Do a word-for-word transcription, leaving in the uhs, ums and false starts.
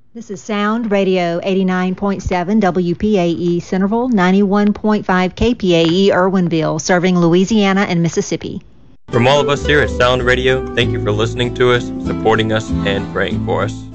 This is Sound Radio eighty-nine point seven W P A E Centerville, ninety-one point five K P A E Irwinville, serving Louisiana and Mississippi. From all of us here at Sound Radio, thank you for listening to us, supporting us, and praying for us.